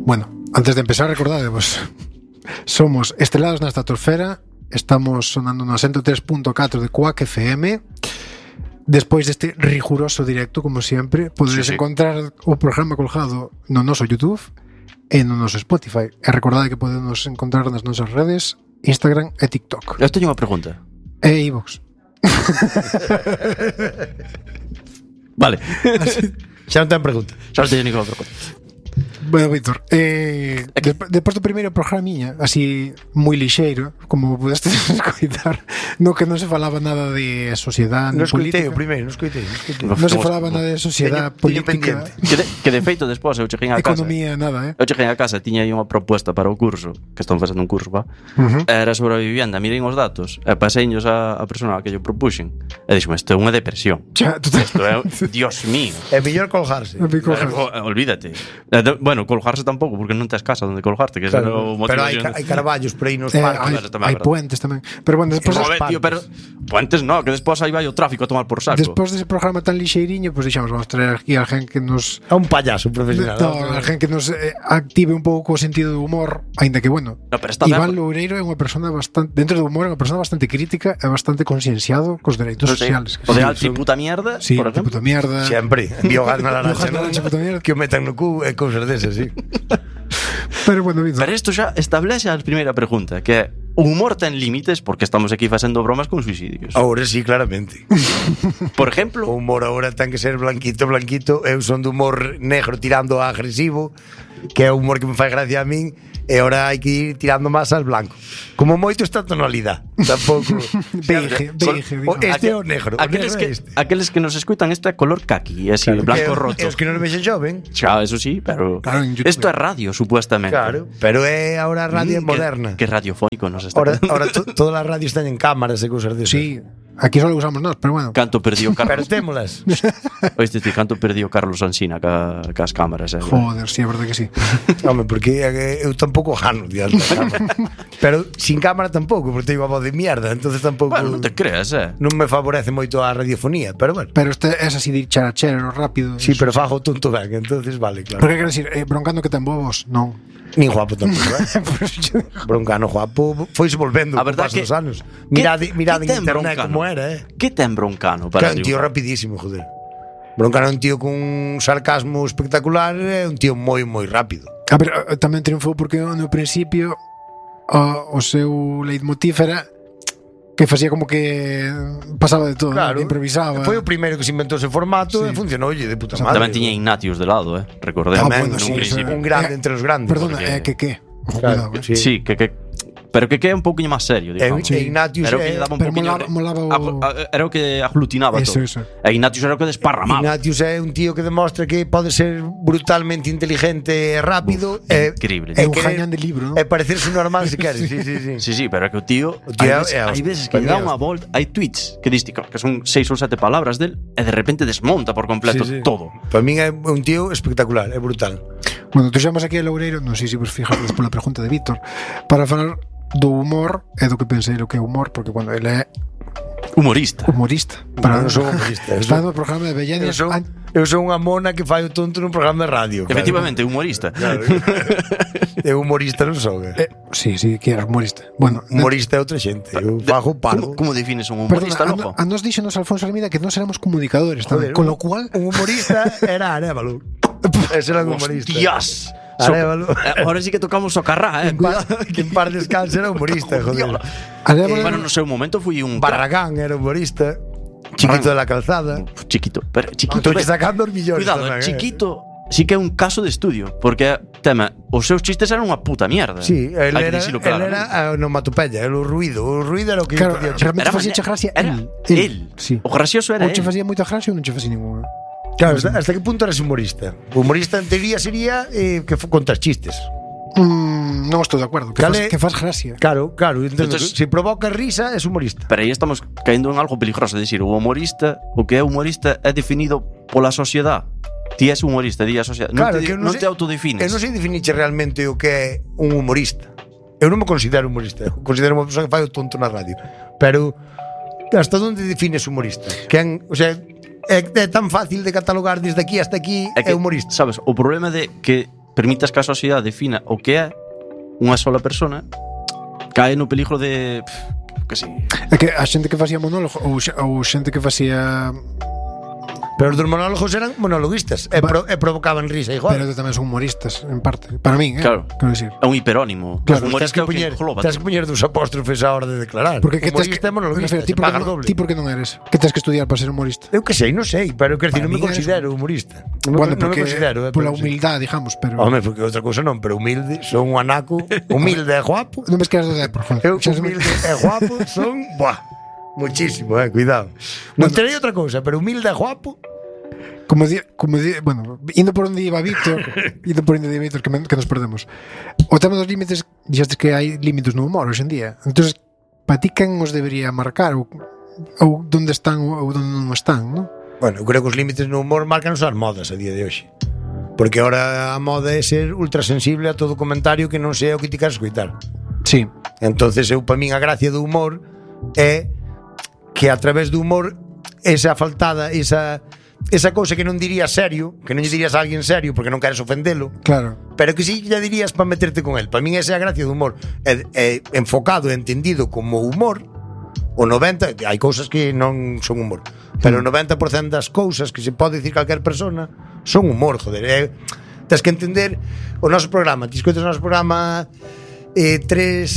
Bueno, antes de empezar, recordadevos, somos Estelados na Estratosfera, estamos sonando no 103.4 de Quack FM. Despois deste riguroso directo, como sempre, podedes encontrar o programa colgado no noso YouTube e no noso Spotify. E recordade que podemos encontrar nas nosas redes Instagram e TikTok. Eu teño unha pregunta. E iVoox. Vale. Xa non ten pregunta. Xa non teño ninguna pregunta. Bueno, Víctor, despois do primeiro programiña, así moi lixeiro, como pudeste escoitar, no que non se falaba nada de sociedade, non política. Non escoitei. Non se falaba nada de sociedade, política, que de feito, despois eu cheguei a casa. Economía, nada, Eu cheguei a casa e tiña aí unha proposta para o curso, que están facendo un curso, va? Era sobre a vivienda, mirei os datos, e paseños a persona que yo propuxen, e dixome, isto é unha depresión. Isto é, Dios mío. É mellor colgarse. Olvídate. Bueno, colgarse tampouco, porque non tes casa onde colgarte, que claro, o motivo. Pero hai carballos por aí nos parques. Hai puentes tamén. Pero bueno, despois pero puentes no, que despois aí vai o tráfico a tomar por saco. Despois dese programa tan lixeiriño, pues dixamos, vamos traer aquí a alguén que nos a un payaso profesional. Alguén que nos active un pouco o sentido do humor, aínda que bueno. No, pero está Iván Loureiro é unha persona bastante, dentro do humor, é unha persona bastante crítica e bastante conscienciado cos dereitos sociales. O de alti puta mierda, sí, por exemplo. Puta mierda. Sempre. Biogás na laranxa, puta mierda. Que o metan no cu e cousas desas, sí. Pero bueno, Víctor. Pero isto xa establece a primeira pregunta, que é: o humor ten límites porque estamos aquí facendo bromas con suicidios? Ahora sí, claramente. Por exemplo, o humor ahora ten que ser blanquito. Eu son de humor negro tirando a agresivo, que é o humor que me fai gracia a min, e ahora hai que ir tirando máis al blanco. Como moito esta tonalidade. Tampouco. Beige. Este é o negro. Aqueles que nos escutan, este é color kaki, así, claro, blanco roto. E os que non vexen xoven. Xa, eso sí, pero claro, isto é radio, supuestamente. Claro, pero é ahora radio moderna. Que radiofónico nos está. Ahora todas as radios teñen cámaras e cousas desas. Sí. Aquí só lo usamos nós, pero bueno. Canto perdió Carlos. Pero témolas. Oíste, canto perdió Carlos Ansina cas cámaras. Joder, sí, é verdade que sí. Home, porque eu tampouco gano diante da cámara. Pero sin cámara tampouco, porque teño a voz de mierda, entonces tampouco. Bueno, non te creas, Non me favorece moito a radiofonía, pero bueno. Pero este é así de charachero, rápido. Sí, pero fago tonto ben, entonces vale, claro. Porque quero decir, broncando que ten bobos, non. Nin guapo tampouco, Broncano guapo foise volvendo con paso dos anos. Mirade en internet como era, Que ten Broncano para un tío rapidísimo, joder. Broncano é un tío con un sarcasmo espectacular, é un tío moi rápido. Pero tamén triunfou porque no principio o seu leitmotiv era que facía como que pasaba de todo, claro, improvisaba. Foi o primeiro que se inventou ese formato e funcionou de puta madre. Tamén tiña Ignatius de lado, recordemos. Tamén, un grande entre os grandes. Perdona, que Claro, sí, pero que é un pouquinho máis serio, digamos. Ignatius era o que aglutinaba todo. E Ignatius era o que desparramaba. Ignatius é un tío que demostra que pode ser brutalmente inteligente e rápido. Increíble. É un jañán de libro, non? É parecerse normal se quere. Sí, pero é que o tío hai veces que dá unha volta, hai tweets que dis que son 6 ou 7 palabras del e de repente desmonta por completo todo. Para min é un tío espectacular, é brutal. Bueno, trouxemos aquí a Loureiro, non sei se vos fijades pola pregunta de Víctor, para falar do humor e do que pensei o que é humor, porque cuando ele é humorista. Para non son humorista. Está no programa de Bellanias. Eu son unha mona que fai o tonto nun programa de radio. Efectivamente, humorista. Claro. Eu humorista non son. Sí, que era humorista. Bueno, humorista é outra xente. Eu fago parvo. Como defines un humorista, loco? A nos díxenos Alfonso Almeida que nós éramos comunicadores tamén, con lo cual un humorista era Arévalo. Ese era un humorista. Hostias. Ahora sí que tocamos Socarrá, que en par descanse era humorista, joder. Bueno, no seu momento fui un Barragán era humorista. Chiquito de la calzada. Chiquito. Estoy sacando os millóns. Cuidado, Chiquito sí que é un caso de estudio, porque tema, os seus chistes eran unha puta mierda. Sí, él era a onomatopeya, o ruido era o que claro, realmente facía gracia él. Sí. O gracioso era él. O che facía moita gracia ou non che facía ninguna. Claro, hasta que punto eres humorista? O humorista en teoría sería que contas chistes. Non estou de acordo, que faz gracia. Claro, entonces, se provoca risa es humorista. Pero aí estamos caendo en algo peligroso, decir, o humorista, o que é humorista é definido pola sociedade. Ti és humorista, di a sociedade. Claro, non te autodefines. Eu non sei definirche realmente o que é un humorista. Eu non me considero humorista. Eu considero unha persoa que fai o tonto na radio. Pero hasta onde defines humorista? O sea, é tan fácil de catalogar desde aquí hasta aquí é humorista. Sabes, o problema de que permitas que a sociedade defina o que é unha sola persona, cae no peligro de que sí. É que a xente que facía monólogo ou xente que facía Pero os dos monólogos eran monologuistas e provocaban risa igual. Pero tamén son humoristas, en parte. Para min, claro. Quero decir. É un hiperónimo. Claro, humorista tens que poñer dos apóstrofes a hora de declarar. Porque que humorista é monologuista, ti por que non eres? Que tens que estudiar para ser humorista? Eu que sei, non sei, pero quero decir, non me considero humorista. Non me considero, pola humildade, digamos, pero Home, porque outra cousa non, pero humilde, son un anaco, humilde e guapo. Non me esqueras do por favor. Eu humilde e guapo son, muchísimo, cuidado. Non terei outra cousa, pero humilde e guapo. Como bueno, indo por onde iba Víctor, que nos perdemos. O tema dos límites, dixestes que hai límites no humor hoxe en día. Entonces, para ti quen os debería marcar ou onde están ou onde non están, non? Bueno, eu creo que os límites no humor marcan as modas a día de hoxe. Porque ahora a moda é ser ultrasensible a todo comentario que non sea o que ti queres escoitar. Sí. Entonces, eu, para min, a gracia do humor é que a través do humor esa faltada, esa cousa que non dirías serio, que non lle dirías a alguén serio porque non queres ofendelo, claro, pero que sí lle dirías para meterte con el. Para min esa é a gracia do humor, é enfocado e entendido como humor. O 90, hai cousas que non son humor, pero o 90% das cousas que se pode dicir calquer persona son humor, joder. Tens que entender o noso programa, ti escoitas o noso programa 3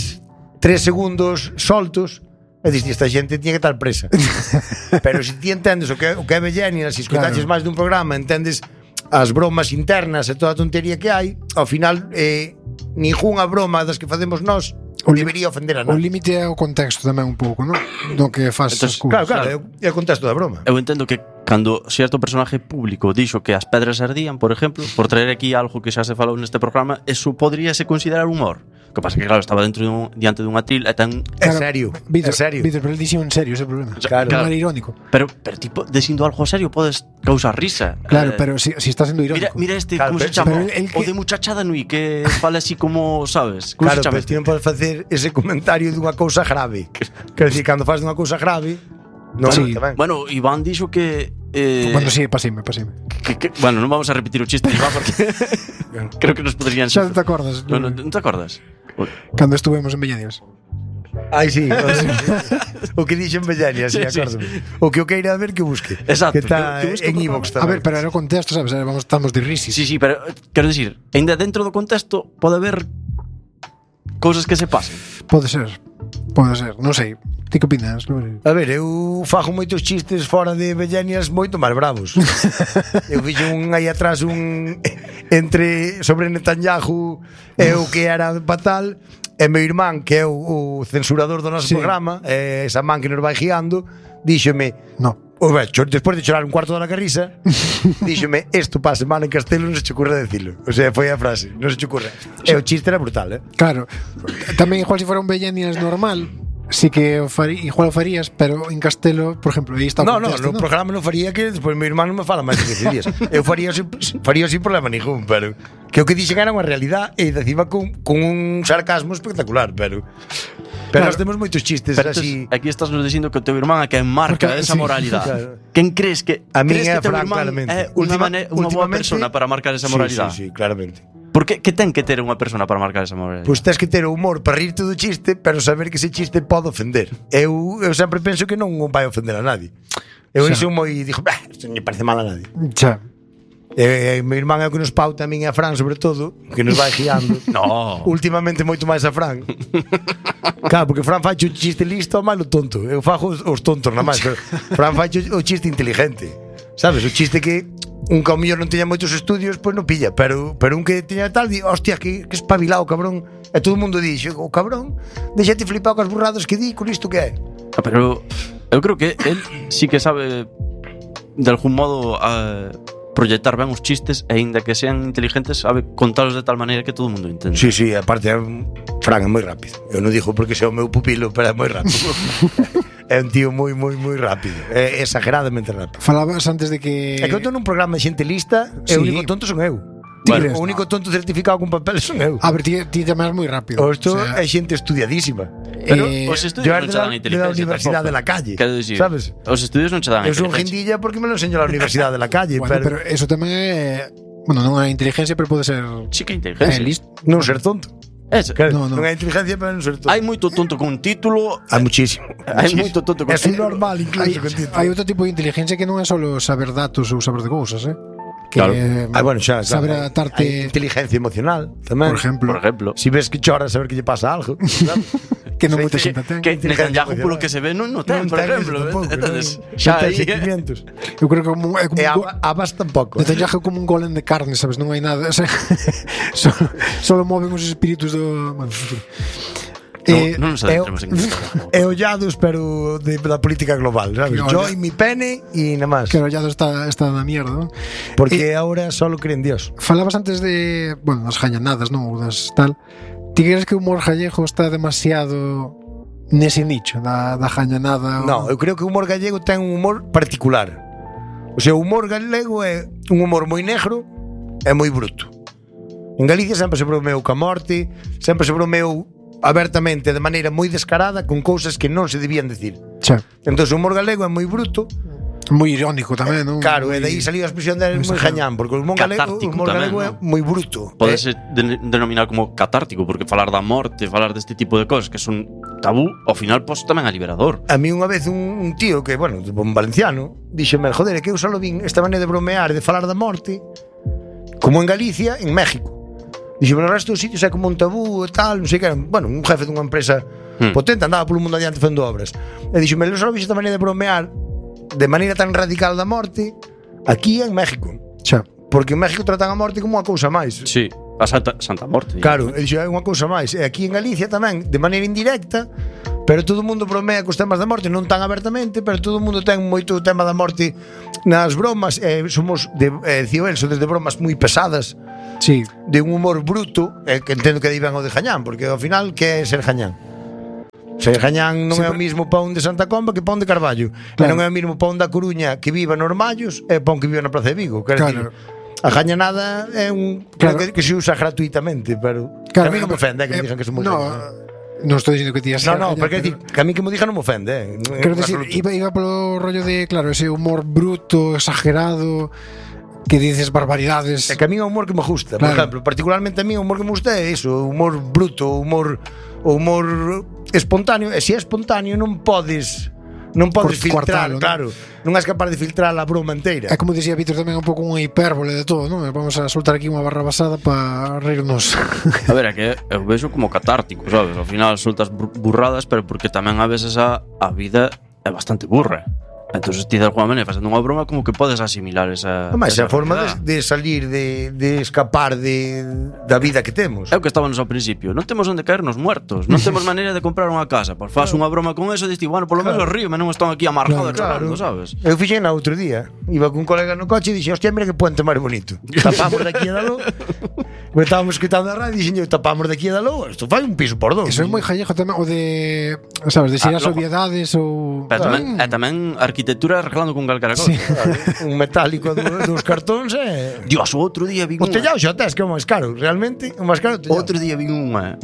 segundos soltos e diste, esta xente tiña que estar presa. Pero se ti entendes o que é Bellenia, se escoitaches máis dun programa, entendes as bromas internas e toda a tontería que hai, ao final ningunha broma das que facemos nós debería ofender a nós. O límite é o contexto tamén un pouco, non? Do que faz as cousas. Claro, é o contexto da broma. Eu entendo que cando certo personaje público dixo que as pedras ardían, por exemplo, por traer aquí algo que xa se falou neste programa, eso poderíase considerar humor. O que pasa que, claro, estaba diante dun atril e ten... É serio, Víctor, é serio. Víctor, pero el dixo en serio ese problema. Claro. Non era irónico. Pero tipo, dicindo algo serio podes causar risa. Claro, pero si está sendo irónico. Mira este, claro, como se chama? O de muchachada nui, que fala así como, sabes? Claro, pero ti non podes facer ese comentario dunha cousa grave. Quer dicir, cando faz dunha cousa grave, non sí. Bueno, Iván dixo que... Bueno, sí, pasime. Bueno, non vamos a repetir o chiste de Iván porque creo que nos podrían... Xa non te acordas? Non te acordas? Cando estuvemos en Bellanias. Ai, sí, o que dixo en Bellania, sí, acórdame. O que o queira ver que busque. Exacto, que está en iVoox tamén. A ver, pero era o contexto, sabes? Estamos de risis. Sí, pero quero dicir, ainda dentro do contexto pode haber cousas que se pasen. Pode ser, non sei. Ti que opinas? A ver, eu fago moitos chistes fora de Bellanias moito máis bravos. Eu fixo un aí atrás sobre Netanyahu e o que era fatal, e meu irmán, que é o censurador do noso programa, esa man que nos vai guiando, díxome, despois de chorar un cuarto de hora que risa, díxome, isto pase mal en Castelo, non se che ocurre decirlo. O sea, foi a frase, non se che ocurre. E o chiste era brutal, Claro, tamén igual se fora un Bellanias normal, sí que igual o farías, pero en Castelo, por exemplo, aí está o contexto, no programa non faría, que despois meu irmán non me fala máis de 15 días. Eu faría sin problema ningún, pero que o que dixen era unha realidad e encima con un sarcasmo espectacular, pero claro, nós temos moitos chistes así. Aquí estás nos dicindo que o teu irmán é quen marca esa moralidade. Claro. Quen crees que a mí é Fran, claramente. É unha boa persona para marcar esa moralidade? Sí, claramente. Porque que ten que ter unha persona para marcar esa moralidade? Pois tens que ter o humor para rirte do chiste, pero saber que ese chiste pode ofender. Eu sempre penso que non vai ofender a nadie. Eu iso moi dixo, isto non lle parece mal a nadie. Xa. Meu irmán é o que nos pauta a min e a Fran, sobre todo, que nos vai guiando. No. Últimamente moito máis a Fran. Claro, porque Fran fai o chiste listo ou malo tonto. Eu fago os tontos na máis, pero Fran fai o chiste inteligente. Sabes, o chiste que un que ao mellor non teña moitos estudios, pois non pilla, pero un que teña tal, di, hostia, que espabilado, cabrón. E todo o mundo dixe, o cabrón, deixate flipado cos burrados que di, con isto que é. Pero eu creo que él sí que sabe de algún modo proyectar ben os chistes e aínda que sean inteligentes sabe contalos de tal maneira que todo o mundo entende. Sí, aparte Fran é moi rápido. Eu non dixo porque sea o meu pupilo, pero é moi rápido. É un tío moi rápido. É exageradamente rápido. Falabas antes de que... É que eu estou nun programa de xente lista e o único tonto son eu. O único tonto certificado con papel son eu. A ver, ti tamén moi rápido. Isto é xente estudiadísima. Pero os estudios non che dan inteligencia. De la Universidad de la Calle. Quero dicir, sabes? Os estudios non che dan inteligencia. Eu son guindilla porque me lo enseño la Universidad de la Calle. Bueno, pero eso tamén é Bueno, non é inteligencia, pero pode ser... Sí que é inteligencia. Listo. Non ser tonto. Claro, non é inteligencia, pero non ser tonto. Hai moito tonto con título. Hai muchísimo. Hai moito tonto con É título. normal, incluso con título. Hai outro tipo de inteligencia que non é solo saber datos ou saber de cousas, que Claro. Bueno, xa, saber hai adaptarte, inteligencia emocional tamén. por ejemplo, Si ves que chora, saber que lle pasa algo, sabes? que non Sí, moita sí, xente ten. Que Netanyahu, polo que se ve, non ten, por exemplo. Entonces, xa aí... sentimientos. Eu creo que é como E Abbas tampouco. Netanyahu é como un golem de carne, sabes? Non hai nada, o sea, solo moven os espíritus do... Bueno, Non nos adentremos en isto. É ollados, pero da política global, sabes? No, Yo y mi pene y nada más. que o Ollado está na mierda, ¿no? Porque ahora solo creen Dios. Falabas antes de, bueno, das jañanadas, non? Ou das tal. Ti crees que o humor gallego está demasiado nese nicho da jañanada? No, eu creo que o humor gallego ten un humor particular. O sea, o humor galego é un humor moi negro e moi bruto. En Galicia sempre se bromeou ca morte, sempre se bromeou abertamente, de maneira moi descarada, con cousas que non se debían decir. Xa. Entón, o humor galego é moi bruto. Moi irónico tamén, non? Claro, Moi... e daí saliu a expresión de moi jañán, porque o humor galego, Catártico é tamén, moi bruto. Podese denominar como catártico, porque falar da morte, falar deste tipo de cosas que son tabú, ao final pois tamén é liberador. A mí unha vez un tío que, bueno, un valenciano, díxeme, joder, é que eu só vin esta maneira de bromear e de falar da morte como en Galicia, en México. Díxeme, no resto dos sitios é como un tabú e tal, non sei que era, bueno, un jefe dunha empresa potente, andaba polo mundo adiante facendo obras. E díxeme, eu só vi esta maneira de bromear de maneira tan radical da morte aquí en México. Xa. Porque en México tratan a morte como unha cousa máis. Sí, a Santa Morte. Claro, e dixo, é unha cousa máis. E aquí en Galicia tamén, de maneira indirecta, pero todo o mundo bromea cos temas da morte, non tan abertamente, pero todo o mundo ten moito tema da morte nas bromas, somos decío el, son desde bromas moi pesadas, Sí. de un humor bruto, que entendo que aí ven o de Jañán, porque ao final que é ser Jañán? Ser Jañán non é o mismo pón de Santa Comba que pón de Carballo. Claro. E non é o mismo pón da Coruña que viva nos Mallos e pón que viva na Praza de Vigo. Quero Claro. decir, a jañanada é un Claro. que se usa gratuitamente, pero Claro, a mí non me ofende que me digan que son moi no, jañán. non estou dicindo que ti No, porque decir, que a mí que me digan non me ofende, Quero decir, iba polo rollo de, claro, ese humor bruto, exagerado, que dices barbaridades. É que a mí é o humor que me gusta. Claro. Por exemplo, particularmente a mí o humor que me gusta é iso, o humor bruto, o humor espontáneo. E se é espontáneo non podes filtrar, Cortalo, claro. Non és capaz de filtrar a broma inteira. É como dicía Vítor tamén un pouco unha hipérbole de todo, non? Vamos a soltar aquí unha barra basada para reírnos. A ver, é que eu vexo como catártico, sabes? Ao final soltas burradas, pero porque tamén a veces a vida é bastante burra. Entonces ti de alguma maneira facendo unha broma como que podes asimilar esa... Mas é esa a forma realidade. de salir, de escapar da vida que temos. É o que estábamos ao principio. Non temos onde caernos muertos. Non temos maneira de comprar unha casa. Pois faz unha broma con eso e diste, bueno, polo menos río, non están aquí amargados chorando, sabes? Eu fixen outro día. Iba con un colega no coche e dixe, hostia, mira que puente máis bonito. Tapamos daqui a dalo. Estábamos escutando a radio e dixen, tapamos daqui a dalo. Isto fai un piso por dos. Eso é moi jallejo tamén, o de, sabes, de ser as obviedades ou... Pero tamén arquitectura arreglando con calcara cosa. Sí. Un metálico dos cartóns Dios, o outro día vi o tellado xa tes que é o máis caro. Realmente, o máis caro é o tellado. Outro día vi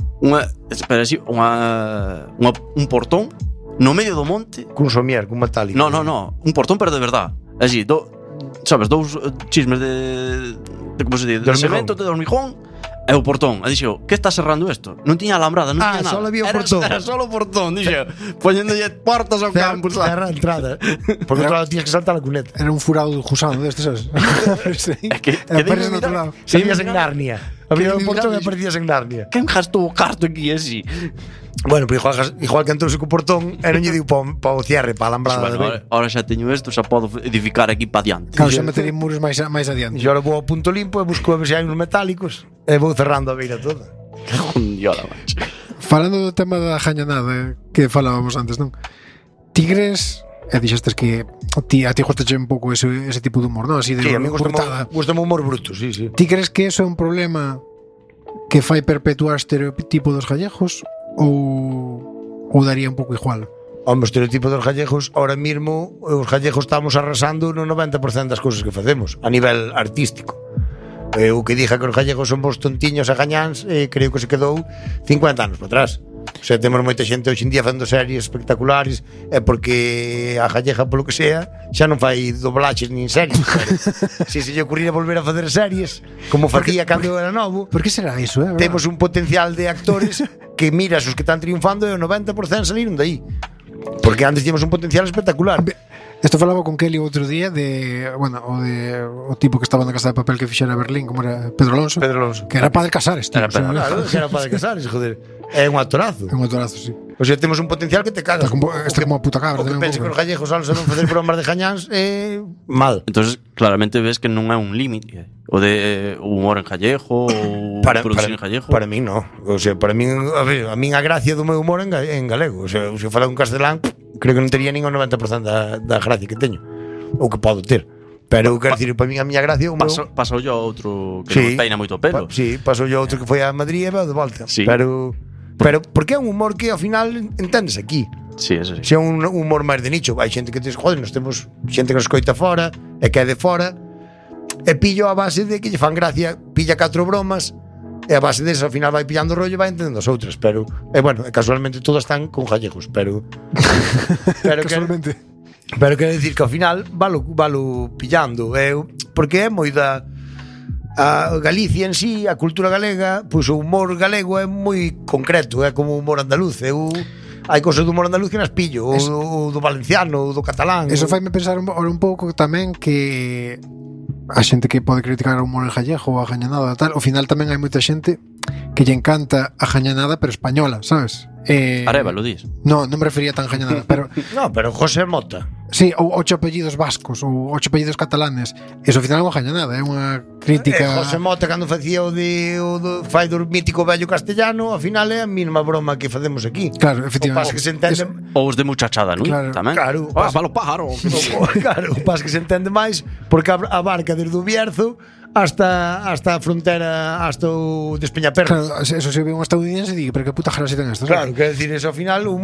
un portón no medio do monte. Cun somier, cun metálico. No, un portón pero de verdad. Así, sabes, dous chismes de como se di, de cemento, de hormigón. E o portón, e dixo, que está cerrando isto? Non tiña alambrada, non tiña nada. Só había o portón. Era só o portón, dixo, poñéndolle portas ao campo, cerra a entrada. Porque claro, tienes que saltar a cuneta. Era un furado de gusano destes, sabes? Sí. que apareces no outro lado. Salías en Narnia. Había un portón e aparecías en Narnia. Quen gastou o carto aquí así? Bueno, pero igual que entrouse co portón e non lle diu pa o cierre, pa a alambrada. Bueno, ahora xa teño isto, xa podo edificar aquí pa diante. Claro, xa metería muros máis adiante. E agora vou ao punto limpo e busco a ver se hai uns metálicos e vou cerrando a beira toda. Diola, macho. Falando do tema da jañanada que falábamos antes, non? Tigres, e dixestes que a ti gustache un pouco ese tipo de humor, non? Así de sí, a mí cortada. Gusta o humor bruto, sí. Ti crees que eso é un problema que fai perpetuar o estereotipo dos gallegos ou daría un pouco igual? Home, o estereotipo dos gallegos, ahora mismo os gallegos estamos arrasando no 90% das cousas que facemos a nivel artístico. O que diga que os gallegos somos tontiños e gañáns, creo que se quedou 50 anos para atrás. O sea, temos moita xente hoxe en día facendo series espectaculares, é porque a gallega, polo que sea, xa non fai doblaches nin series. Se lle ocurriera volver a facer series, como facía cando era novo. Por que será iso, Temos un potencial de actores que miras os que están triunfando e o 90% saliron de aí. Porque antes tínhamos un potencial espectacular. Isto falaba con Kelly outro día de, bueno, o tipo que estaba na Casa de Papel que fixera Berlín, como era Pedro Alonso. Que era padre Casares, tío. Claro, que era padre Casares, joder. É un actorazo. É un actorazo, sí. O sea, temos un potencial que te cagas. Está como a puta cabra. O que pense que os gallegos só saben facer bromas de gañáns é mal. Entonces, claramente ves que non é un límite o de humor en gallego ou producción en gallego. Para mí non. O sea, para mí, a min a gracia do meu humor en galego. O sea, se eu falar un castelán, creo que non tería nin o 90% da gracia que teño. Ou que podo ter. Pero quero dicir, para min a miña gracia o meu... Pasou yo a outro que non peina moito pelo. Sí, pasou yo a outro que foi a Madrid e veo de volta. Sí. Pero porque é un humor que ao final entendes aquí. Sí, eso sí. Se é un humor máis de nicho, hai xente que dices, joder, nós temos xente que nos coita fora e que é de fora e pillo a base de que lle fan gracia, pilla 4 bromas e a base deso ao final vai pillando o rollo e vai entendendo as outras, pero bueno, casualmente todas están con gallegos, pero casualmente. Pero quero dicir que ao final valo pillando, porque é moi da a Galicia en sí, a cultura galega, pois o humor galego é moi concreto, é como o humor andaluz. Hai cosas do humor andaluz que nas pillo, o do valenciano, o do catalán. Eso faime pensar un pouco tamén que a xente que pode criticar o humor en gallego ou a gañanada tal, ao final tamén hai moita xente que lle encanta a gañanada pero española, sabes? Areva, lo dis? No, non me refería tan gañanada, pero no, pero José Mota. Sí, ou 8 apellidos vascos ou 8 apellidos catalanes. Eso ao final é unha gañanada, é unha crítica. José Mota cando facía o fai do mítico vello castellano, ao final é a mesma broma que facemos aquí. Claro, efectivamente. O pas que se entende ou os de muchachada, non? Claro. Tamén. Claro, palo pájaro. Claro, o pas que se entende máis porque abarca desde o Bierzo hasta a frontera, hasta o de Espeñaperros. Claro, eso se ve un estadounidense e di, pero que puta gracia ten esto. Claro, quero dicir, eso ao final